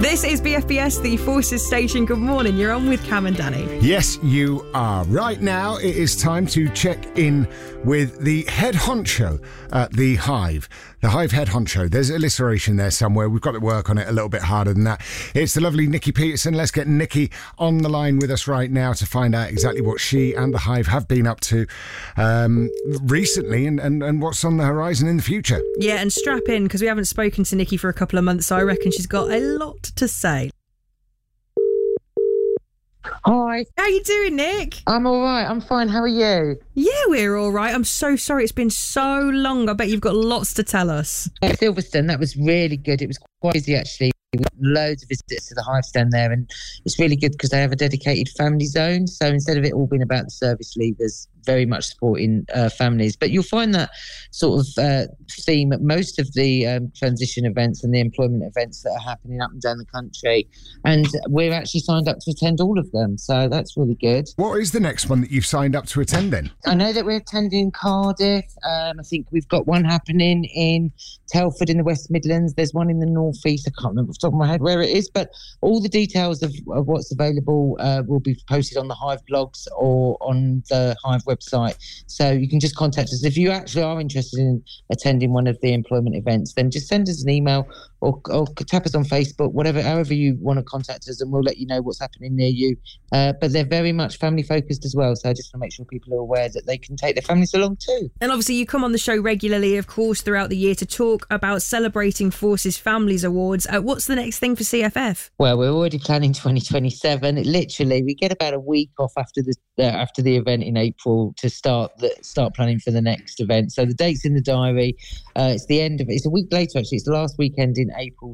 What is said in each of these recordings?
This is BFBS, the Forces Station. Good morning. You're on with Cam and Danny. Yes, you are. Right now, it is time to check in with the head honcho at the Hive. The Hive head honcho. There's alliteration there somewhere. We've got to work on it a little bit harder than that. It's the lovely Nikki Peterson. Let's get Nikki on the line with us right now to find out exactly what she and the Hive have been up to recently and what's on the horizon in the future. Yeah, and strap in, because we haven't spoken to Nikki for a couple of months, so I reckon she's got a lot to say. Hi. How you doing, Nick? I'm all right. I'm fine. How are you? Yeah, we're all right. I'm so sorry. It's been so long. I bet you've got lots to tell us. Silverstone, that was really good. It was quite busy, actually. We got loads of visitors to the Hive stand there, and it's really good because they have a dedicated family zone. So instead of it all being about the service leavers, very much supporting families. But you'll find that sort of theme at most of the transition events and the employment events that are happening up and down the country. And we're actually signed up to attend all of them. So that's really good. What is the next one that you've signed up to attend then? I know that we're attending Cardiff. I think we've got one happening in Telford in the West Midlands. There's one in the North East. I can't remember off the top of my head where it is, but all the details of what's available will be posted on the Hive blogs or on the Hive website. So you can just contact us. If you actually are interested in attending one of the employment events, then just send us an email or tap us on Facebook, however you want to contact us, and we'll let you know what's happening near you. But they're very much family focused as well. So I just want to make sure people are aware that they can take their families along too. And obviously you come on the show regularly, of course, throughout the year to talk about celebrating Forces Families Awards. What's the next thing for CFF? Well, we're already planning 2027. We get about a week off after the event in April to start planning for the next event. So the date's in the diary. It's a week later, actually. It's the last weekend in April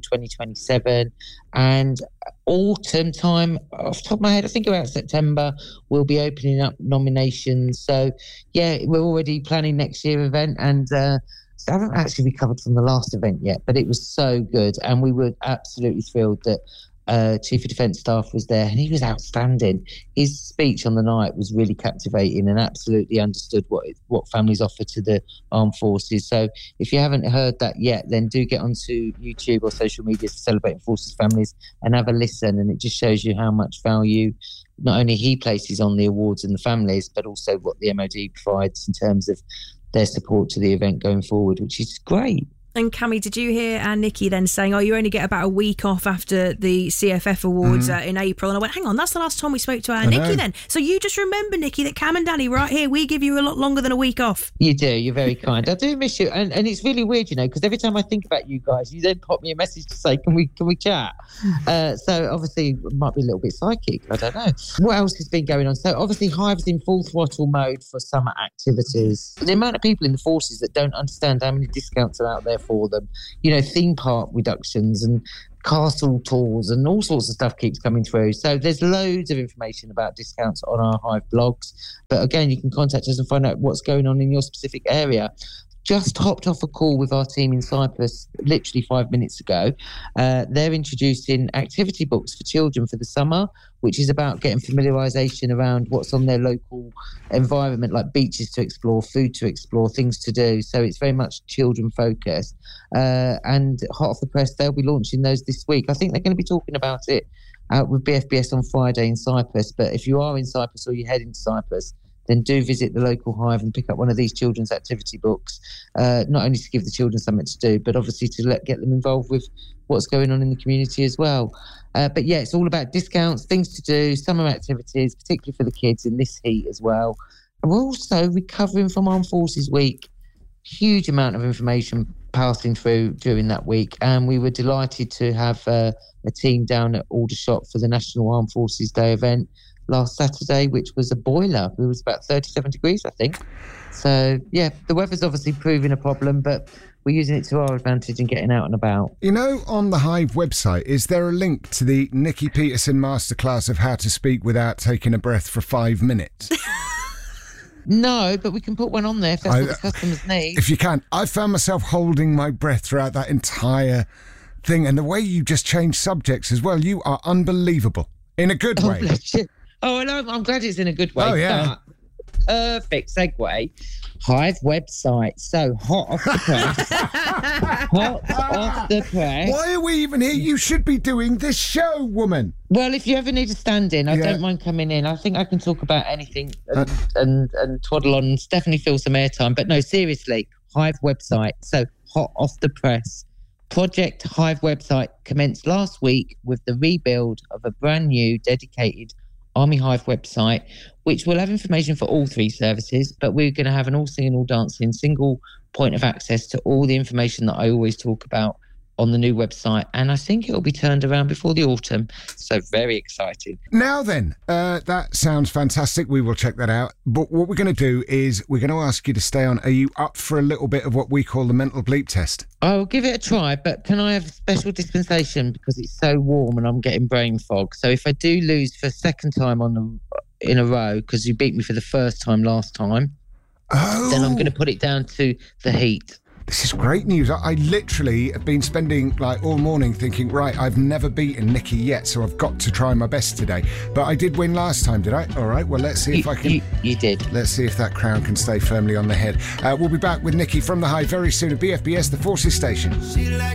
2027. And autumn time, off the top of my head, I think about September, we'll be opening up nominations. So, yeah, we're already planning next year's event. And I haven't actually recovered from the last event yet, but it was so good. And we were absolutely thrilled that Chief of Defence Staff was there, and he was outstanding. His speech on the night was really captivating and absolutely understood what families offer to the armed forces. So if you haven't heard that yet, then do get onto YouTube or social media for Celebrating Forces Families and have a listen, and it just shows you how much value not only he places on the awards and the families, but also what the MOD provides in terms of their support to the event going forward, which is great. And Cammy, did you hear Nikki then saying, you only get about a week off after the CFF Awards in April? And I went, hang on, that's the last time we spoke to Nikki then. So you just remember, Nikki, that Cam and Danny, right here, we give you a lot longer than a week off. You do. You're very kind. I do miss you. And it's really weird, because every time I think about you guys, you then pop me a message to say, can we chat? So obviously it might be a little bit psychic. I don't know. What else has been going on? So obviously Hive's in full throttle mode for summer activities. The amount of people in the forces that don't understand how many discounts are out there for them, theme park reductions and castle tours and all sorts of stuff keeps coming through. So there's loads of information about discounts on our Hive blogs. But again, you can contact us and find out what's going on in your specific area. Just hopped off a call with our team in Cyprus literally 5 minutes ago. They're introducing activity books for children for the summer, which is about getting familiarisation around what's on their local environment, like beaches to explore, food to explore, things to do. So it's very much children focused. And hot off the press, they'll be launching those this week. I think they're going to be talking about it with BFBS on Friday in Cyprus. But if you are in Cyprus or you're heading to Cyprus, then do visit the local Hive and pick up one of these children's activity books, not only to give the children something to do, but obviously to get them involved with what's going on in the community as well. But yeah, it's all about discounts, things to do, summer activities, particularly for the kids in this heat as well. And we're also recovering from Armed Forces Week. Huge amount of information passing through during that week. And we were delighted to have a team down at Aldershot for the National Armed Forces Day event last Saturday, which was a boiler. It was about 37 degrees, I think. So, yeah, the weather's obviously proving a problem, but we're using it to our advantage and getting out and about. On the Hive website, is there a link to the Nikki Peterson masterclass of how to speak without taking a breath for 5 minutes? No, but we can put one on there if that's what the customers need. If you can. I found myself holding my breath throughout that entire thing, and the way you just change subjects as well, you are unbelievable. In a good way. Oh, and I'm glad it's in a good way. Oh, yeah. perfect segue. Hive website. So hot off the press. Hot off the press. Why are we even here? You should be doing this show, woman. Well, if you ever need a stand-in, I don't mind coming in. I think I can talk about anything and twaddle on and definitely fill some airtime. But no, seriously, Hive website. So hot off the press. Project Hive website commenced last week with the rebuild of a brand new dedicated Army Hive website, which will have information for all 3 services, but we're going to have an all singing, all dancing, single point of access to all the information that I always talk about on the new website. And I think it will be turned around before the autumn. So very exciting. Now then, that sounds fantastic. We will check that out. But what we're going to do is we're going to ask you to stay on. Are you up for a little bit of what we call the mental bleep test? I'll give it a try, but can I have a special dispensation because it's so warm and I'm getting brain fog? So if I do lose for a second time in a row, because you beat me for the first time last time, then I'm going to put it down to the heat. This is great news. I literally have been spending all morning thinking, right, I've never beaten Nikki yet, so I've got to try my best today. But I did win last time, did I? All right, well, let's see if I can... You did. Let's see if that crown can stay firmly on the head. We'll be back with Nikki from the Hive very soon at BFBS, the Forces Station.